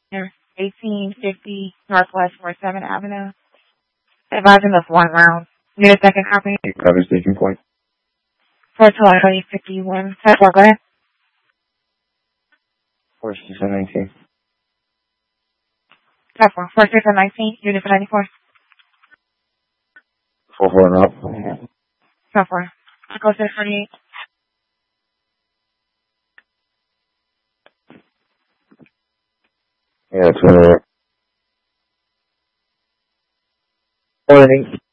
1850 Northwest 47th Avenue. Advising of one round. Need a second copy? Cover station point. For Toledo 51. Go ahead. 4619. 4619. Unit 94. 44 and up. 4. Go to 48. Yeah, that's right. Morning.